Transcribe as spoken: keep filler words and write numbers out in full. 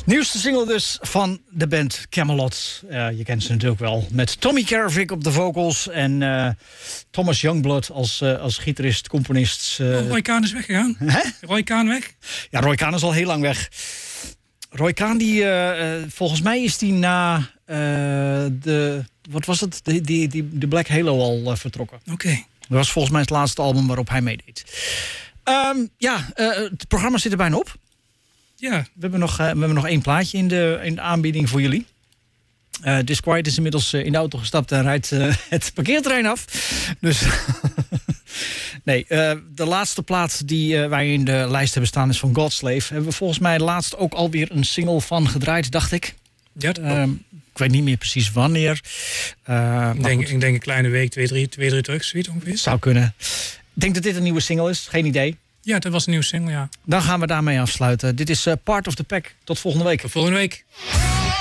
Nieuwste single dus van de band Kamelot. Uh, je kent ze natuurlijk wel. Met Tommy Kervik op de vocals en uh, Thomas Youngblood als, uh, als gitarist, componist. Uh... Oh, Roy Khan is weggegaan. Hè? Roy Khan weg? Ja, Roy Khan is al heel lang weg. Roy Khan, die, uh, uh, volgens mij is die na uh, de, wat was het? Die, die, die, de Black Halo al uh, vertrokken. Oké. Okay. Dat was volgens mij het laatste album waarop hij meedeed. Um, ja, uh, het programma zit er bijna op. Ja. We hebben nog, uh, we hebben nog één plaatje in de, in de aanbieding voor jullie. Uh, Disquiet is inmiddels uh, in de auto gestapt en rijdt uh, het parkeerterrein af. Dus nee, uh, de laatste plaat die uh, wij in de lijst hebben staan is van Godslave. Hebben we volgens mij laatst ook alweer een single van gedraaid, dacht ik. Ja, dat uh, ik weet niet meer precies wanneer. Uh, ik, denk, ik denk een kleine week, twee, drie, twee, drie terug, zoiets ongeveer. Zou kunnen. Ik denk dat dit een nieuwe single is, geen idee. Ja, dat was een nieuwe single, ja. Dan gaan we daarmee afsluiten. Dit is uh, Part of the Pack. Tot volgende week. Tot volgende week.